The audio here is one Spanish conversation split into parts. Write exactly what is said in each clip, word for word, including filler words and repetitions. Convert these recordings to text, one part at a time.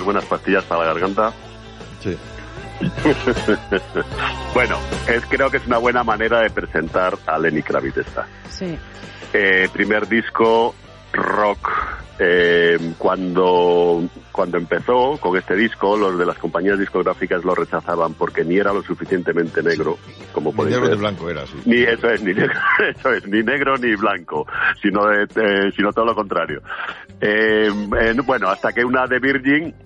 buenas pastillas para la garganta. Sí. Bueno, es, creo que es una buena manera de presentar a Lenny Kravitz esta. Sí. Eh, primer disco rock. Eh, cuando cuando empezó con este disco, los de las compañías discográficas lo rechazaban porque ni era lo suficientemente negro, como Ni podéis negro ver. ni blanco era, sí. Ni eso es, ni negro, eso es, ni negro ni blanco, sino de, eh, sino todo lo contrario. Eh, eh, bueno, hasta que una de Virgin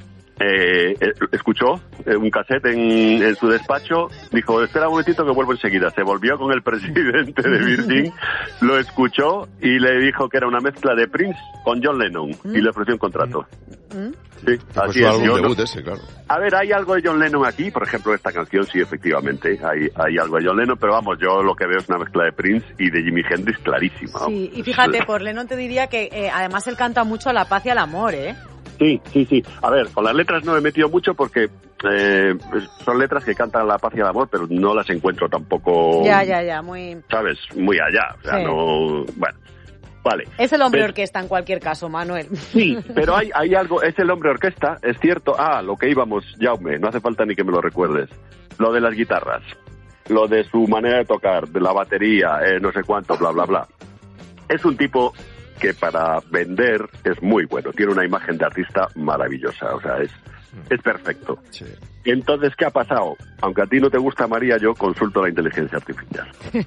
eh, eh, escuchó eh, un cassette en, en su despacho, dijo, espera un momentito que vuelvo enseguida. Se volvió con el presidente de Virgin, lo escuchó y le dijo que era una mezcla de Prince con John Lennon y le ofreció un contrato. ¿Mm? Sí, Fue así su es. álbum Yo debut no- ese, claro. A ver, hay algo de John Lennon aquí, por ejemplo, esta canción, sí, efectivamente, hay, hay algo de John Lennon, pero vamos, yo lo que veo es una mezcla de Prince y de Jimi Hendrix clarísima. Sí, y fíjate, por Lennon te diría que eh, además él canta mucho a la paz y al amor, ¿eh? Sí, sí, sí. A ver, con las letras no me he metido mucho porque eh, son letras que cantan la paz y el amor, pero no las encuentro tampoco, Ya, ya, ya, muy... ¿sabes? Muy allá. O sea, Sí. no... Bueno, vale. Es el hombre Pero- orquesta en cualquier caso, Manuel. Sí, pero hay, hay algo, es el hombre orquesta, es cierto. Ah, lo que íbamos, Jaume, no hace falta ni que me lo recuerdes. Lo de las guitarras, lo de su manera de tocar, de la batería, eh, no sé cuánto, bla, bla, bla. Es un tipo que para vender es muy bueno, tiene una imagen de artista maravillosa, o sea, es, es perfecto. Sí. Entonces, ¿qué ha pasado? Aunque a ti no te gusta, María, yo consulto la inteligencia artificial.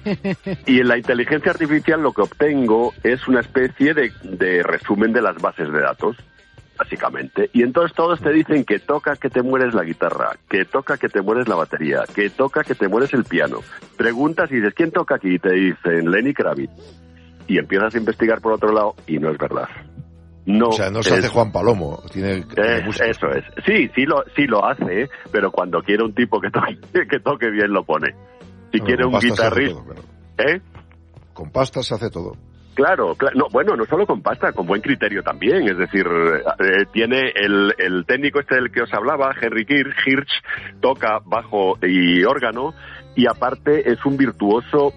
Y en la inteligencia artificial lo que obtengo es una especie de, de resumen de las bases de datos, básicamente. Y entonces todos te dicen que toca que te mueres la guitarra, que toca que te mueres la batería, que toca que te mueres el piano. Preguntas y dices, ¿quién toca aquí? Y te dicen, Lenny Kravitz. Y empiezas a investigar por otro lado y no es verdad. No, O sea, no se es- hace Juan Palomo, tiene, tiene es- música. eso es. Sí, sí lo, sí lo hace, pero cuando quiere un tipo que toque, que toque bien lo pone. Si Bueno, quiere con un pasta se hace guitarrista, todo, claro. ¿eh? Con pasta se hace todo. Claro, claro. No, bueno, no solo con pasta, con buen criterio también. Es decir, eh, tiene el, el técnico este del que os hablaba, Henry Kirch, Hirsch, toca bajo y órgano, y aparte es un virtuoso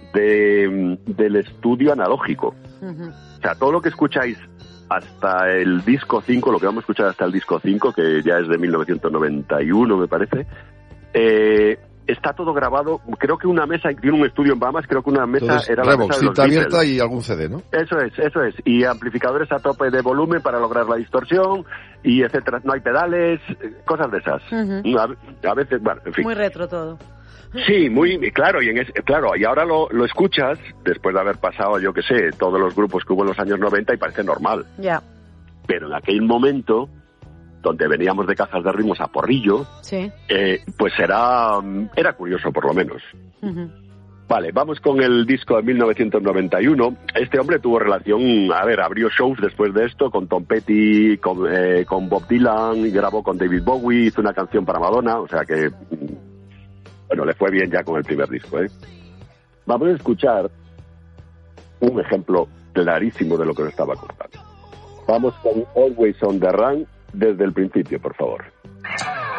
de, del estudio analógico. Ujú. O sea, todo lo que escucháis hasta el disco cinco, lo que vamos a escuchar hasta el disco cinco, que ya es de mil novecientos noventa y uno, me parece, eh, está todo grabado. Creo que una mesa, tiene un estudio en Bahamas, creo que una mesa Entonces, era la Revox, mesa de los cinta abierta Beatles. y algún C D, ¿no? Eso es, eso es. Y amplificadores a tope de volumen para lograr la distorsión, y etcétera. No hay pedales, eh, cosas de esas. Ujú. a, a veces, bueno, en fin. Muy retro todo. Sí, muy claro, y en es, claro, y ahora lo, lo escuchas después de haber pasado, yo qué sé, todos los grupos que hubo en los años noventa y parece normal. Ya, Pero en aquel momento, donde veníamos de cajas de ritmos a porrillo, sí. eh, pues era, era curioso por lo menos. Ujú. Vale, vamos con el disco de mil novecientos noventa y uno. Este hombre tuvo relación, a ver, abrió shows después de esto con Tom Petty, con, eh, con Bob Dylan, grabó con David Bowie, hizo una canción para Madonna, o sea que, bueno, le fue bien ya con el primer disco, ¿eh? Vamos a escuchar un ejemplo clarísimo de lo que os estaba contando. Vamos con Always on the Run desde el principio, por favor.